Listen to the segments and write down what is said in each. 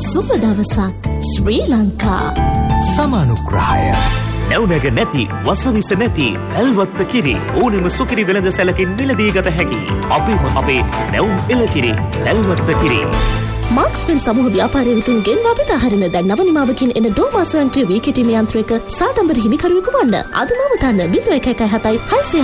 සුබ දවසක් ශ්‍රී ලංකා. සමානුග්‍රහය. නැවුනග නැති වසවිස නැති ඇල්වත්ත කිරි ඕනෙම සුකිරි වෙළඳ සැලකින් මිලදී ගත හැකි. අපේම අපේ නැවුම් එළකිරි ඇල්වත්ත කිරි. මාක්ස්වෙල් සමූහ ව්‍යාපාරය විසින් ගෙන්වා බෙදා හරින දැන් නවනිමාවකින් එන ඩෝමා ස්වයංක්‍රීය වීකිටීම යන්ත්‍රයක සාඩම්බර හිමිකරුවෙකු වන්න. අදම තන්න 0117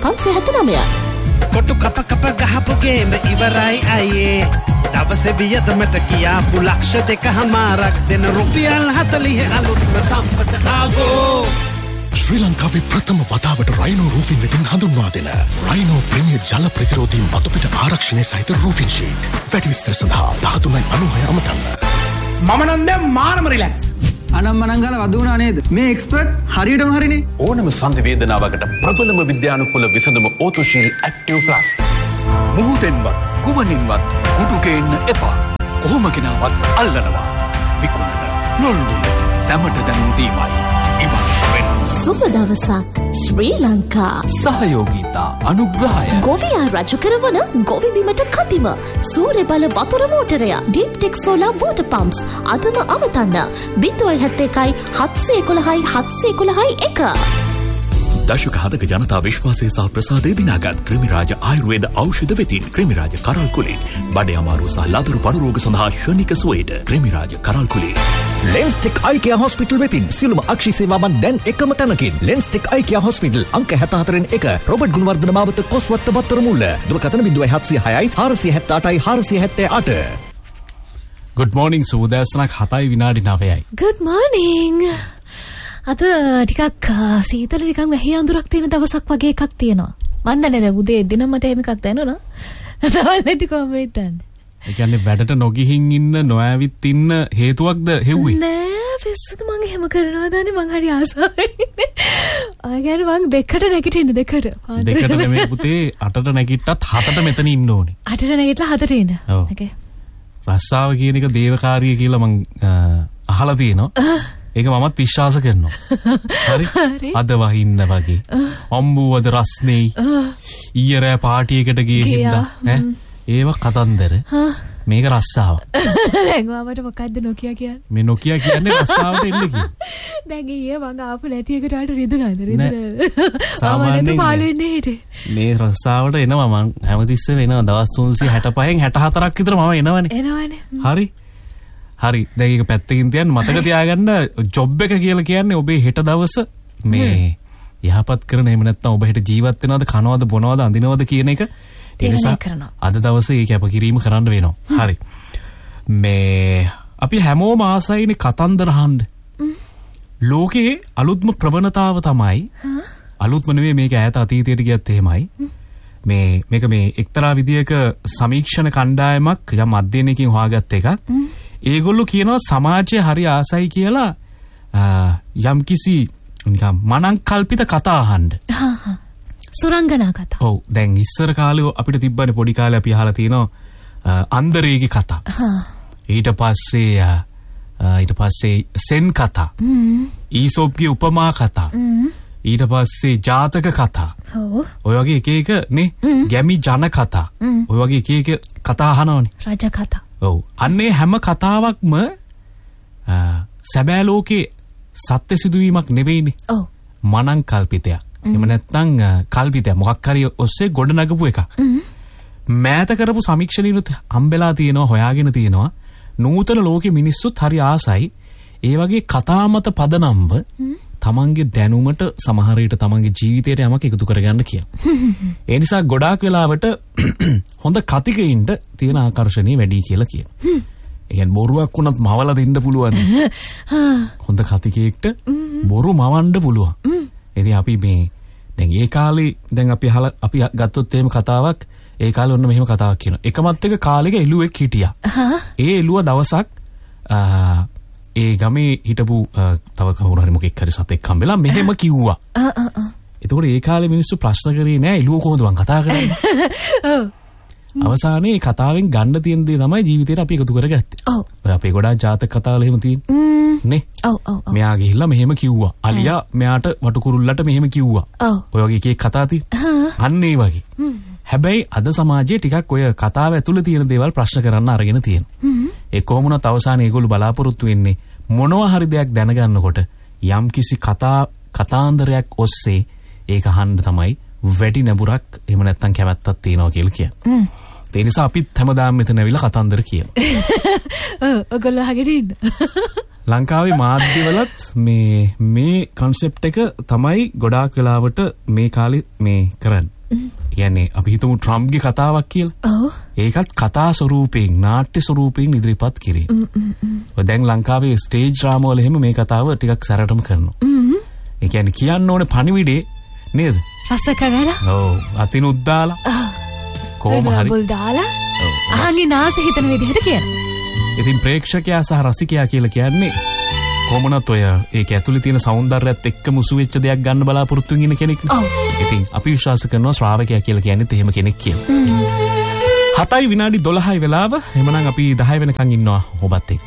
679 කොටු කප කප ගහපු ගේම ඉවරයි අයියේ. දවසේ වියදමට කියාපු ලක්ෂ 2.5ක් දෙන රුපියල් 40 අලුත්ම සම්පත ආවෝ. ශ්‍රී ලංකාවේ ප්‍රථම වතාවට රයිනෝ රූෆින් වෙතින් හඳුන්වා දෙන රයිනෝ ප්‍රීමියර් ජල ප්‍රතිරෝධී මතුපිට ආරක්ෂණය සහිත රූෆින් ෂීට්. වැඩි විස්තර සඳහා 1396 අමතන්න. මම නම් දැන් මාරම රිලැක්ස්. අනම්මනම් ගාලා වදුණා නේද? මේ එක්ස්පර්ට් හරියටම හරිනේ. ඕනම සංධි වේදනාවකට ප්‍රබලම විද්‍යානුකූල විසඳුම ඕතුෂීල් ඇක්ටිව් ප්ලස්. මුහුදෙන්වත් කුමනින්වත් කුඩු ගේන්න එපා. කොහොම ගෙනාවත් අල්ලනවා. විකුණන නොල්ලුන සැමට දැනුම් දීමයි. ඉබන් සුබ දවසක් ශ්‍රී ලංකා. සහයෝගීතා අනුග්‍රහය. ගොවියා රජු කරවන ගොවි බිමට කතිම සූර්ය බල වතුර මෝටරය ඩීප් ටෙක් සෝලාර් වෝටර් පම්ප්ස් අදම අමතන්න 071 711 711 1. දශක 7ක ජනතා විශ්වාසය සහ ප්‍රසාදය දිනාගත් ක්‍රිමිරාජ ආයුර්වේද ඖෂධ වෙතින් ක්‍රිමිරාජ කරල් කුලේ බඩේ අමාරුව සහ ලදරු පඩු රෝග සඳහා ශනික සුවයට ක්‍රිමිරාජ කරල් කුලේ. ලෙන්ස්ටෙක් අයිකියා හොස්පිටල් වෙතින් සියලුම අක්ෂි සේවාවන් දැන් එකම තැනකින්. ලෙන්ස්ටෙක් අයිකියා හොස්පිටල් අංක 74 රොබර්ට් ගුණවර්ධන මාවත කොස්වත්ත බත්තර මුල්ල. දුරකථන 0706 478 478. Good morning සුබදෑසනක් 7:09. Good morning. අද ටිකක් සීතල නිකන් වැහි අඳුරක් තියෙන දවසක් වගේ එකක් තියෙනවා. මන් දන්නේ උදේ දිනමට එහෙම එකක් දැනුණා. තවල් නැති කොහොමද දන්නේ? ඒ කියන්නේ වැඩට නොගිහින් ඉන්න නොඇවිත් ඉන්න හේතුවක්ද හෙව්වේ? නෑ පිස්සුද මං එහෙම කරනවා දන්නේ මං හරි ආසාවෙන්. ආ කියන්නේ මං දෙකට නැගිටින්න දෙකට. දෙකට නෙමෙයි පුතේ 8ට නැගිට්ටත් 7ට මෙතන ඉන්න ඕනේ. 8ට නැගිටලා 7ට ඉන්න. ඕකේ. රස්සාව කියන එක දේවකාරිය කියලා මං අහලා තියෙනවා. ඒක මමත් විශ්වාස කරනවා. හරි? අද වහින්න වගේ. අම්බුවද රස්නේ. ඊයේ රෑ පාටියකට ගියේ හින්දා ඈ ඒව කතන්දර. මේක රස්සාව. රැඟුවාමට මොකද්ද නොකිය කියන්නේ? මේ නොකිය කියන්නේ රස්සාවට එන්න කිව්වා. දැන් ඊයේ මං ආපු නැති එකට ආට රිදුනාද? සාමාන්‍යයෙන් පාළු වෙන්නේ හිටේ. මේ රස්සාවට එනවා මං හැමතිස්සෙම එනවා දවස් 365න් 64ක් විතර මම එනවනේ. එනවනේ. හරි. හරි. දැන් ඒක පැත්තකින් තියන්න මතක තියාගන්න ජොබ් එක කියලා කියන්නේ ඔබේ හෙට දවස මේ යහපත් කරන එහෙම නැත්නම් ඔබ හෙට ජීවත් වෙනවද කනවද බොනවද අඳිනවද කියන එක අද දවසේ ඒ කැපකිරීම කරන්න වෙනවා. හරි. මේ අපි හැමෝම ආසයිනේ කතන්දර අහන්න. ලෝකේ අලුත්ම ප්‍රවණතාව තමයි අලුත්ම නෙවෙයි මේක ඈත අතීතයට ගියත් එහෙමයි. මේක මේ එක්තරා විදියක සමීක්ෂණ කණ්ඩායමක් යම් අධ්‍යයනයකින් හොයාගත්ත එකක්. ඒගොල්ලෝ කියනවා සමාජය හරි ආසයි කියලා යම්කිසි නිකම් මනංකල්පිත කතා අහන්න. සුරංගනා කතා. ඔව් දැන් ඉස්සර කාලේ අපිට තිබ්බනේ පොඩි කාලේ අපි අහලා තියෙනවා අන්දරේගේ කතා. ඊට පස්සේ සෙන් කතා. ඊසොප්ගේ උපමා කතා. ඊට පස්සේ ජාතක කතා. ඔය වගේ එක එක නේ ගැමි ජන කතා. ඔය වගේ එක එක කතා අහනවනේ. රජ කතා. ඔව් අන්නේ හැම කතාවක්ම සැබෑ ලෝකේ සත්‍ය සිදුවීමක් නෙවෙයිනේ. ඔව් මනං කල්පිතයක්. එහෙම නැත්නම් කල්පිතයක් මොකක් හරි ඔස්සේ ගොඩ නගපු එකක්. මෑත කරපු සමීක්ෂණීනුත් හම්බෙලා තියෙනවා හොයාගෙන තියෙනවා. නූතන ලෝකේ මිනිස්සුත් හරි ආසයි ඒ වගේ කතා මත පදනම්ව තමන්ගේ දැනුමට සමහර විට තමන්ගේ ජීවිතයට යමක් එකතු කරගන්න කියන. ඒ නිසා ගොඩාක් වෙලාවට හොඳ කතිකයින්ට තියෙන ආකර්ෂණීය වැඩි කියලා කියන. ඒ කියන්නේ බොරුවක් වුණත් මවලා දෙන්න පුළුවන්. හොඳ කතිකයෙක්ට බොරු මවන්න පුළුවන්. ඉතින් අපි මේ දැන් ඒ කාලේ දැන් අපි ගත්තොත් එහෙම කතාවක් ඒ කාලේ ඔන්න මෙහෙම කතාවක් කියනවා. එකමත් එක කාලෙක එළුවෙක් හිටියා. ඒ එළුව දවසක් ඒ ගමේ හිටපු තව කවුරු හරි මොකෙක් හරි සතෙක් හම්බෙලා මෙහෙම කිව්වා. එතකොට ඒ කාලේ මිනිස්සු ප්‍රශ්න කරේ නෑ එළුව කොහොමද මං කතා කරන්නේ? ඔව්. අවසානයේ මේ කතාවෙන් ගන්න තියෙන දේ තමයි ජීවිතේට අපි එකතු කරගත්තේ. ඔව්. ඔය අපේ ගොඩාක් ජාතක කතාවල එහෙම තියෙන්නේ. නේ? ඔව් ඔව්. මෙයා ගිහිල්ලා මෙහෙම කිව්වා. අලියා මෙයාට වටුකුරුල්ලට මෙහෙම කිව්වා. ඔව්. ඔය වගේ එකේ කතා තියෙන්නේ. අන්න ඒ වගේ. හැබැයි අද සමාජයේ ටිකක් ඔය කතාව ඇතුළේ තියෙන දේවල් ප්‍රශ්න කරන්න අරගෙන තියෙනවා. ඒ කොහොමුණත් අවසානයේ ඒගොල්ලෝ බලාපොරොත්තු වෙන්නේ මොනවා හරි දෙයක් දැනගන්නකොට යම්කිසි කතාන්දරයක් ඔස්සේ ඒක අහන්න තමයි වැඩි නැඹුරක් එහෙම නැත්නම් කැමැත්තක් තියනවා කියලා කියන්නේ. ඒ නිසා අපිත් හැමදාම මෙතන ඇවිල්ලා කතන්දර කියනවා. ඔයගොල්ලෝ අහගෙන ඉන්න. ලංකාවේ මාධ්‍යවලත් මේ concept එක තමයි ගොඩාක් වෙලාවට මේ කාලේ මේ කරන්නේ. කියන්නේ අපි හිතමු ට්‍රම්ප්ගේ කතාවක් කියලා. ඔව්. ඒකත් කතා ස්වරූපයෙන් නාට්‍ය ස්වරූපයෙන් ඉදිරිපත් කිරීම. දැන් ලංකාවේ ස්ටේජ් ඩ්‍රාමා වල එහෙම මේ කතාව ටිකක් සැරටම කරනවා. ඒ කියන්නේ කියන්න ඕනේ පණිවිඩේ නේද? රස කරලා. ඔව්. අතින් උද්දාලා. කොහොම හරි. බුල් දාලා. අහන්නේ නාස හිතන විදිහට කියනවා. ඉතින් ප්‍රේක්ෂකයා සහ රසිකයා කියලා කියන්නේ කොහොමනත් ඔය ඒක ඇතුලේ තියෙන సౌందර්යයත් එක්ක මුසු වෙච්ච දෙයක් ගන්න බලාපොරොත්තු වෙන කෙනෙක් නේ. ඉතින් අපි විශ්වාස කරනවා ශ්‍රාවකයා කියලා කියන්නේත් එහෙම කෙනෙක් කියලා. 7:12 වෙලාව. එහෙමනම් අපි 10 වෙනකන් ඉන්නවා ඔබත් එක්ක.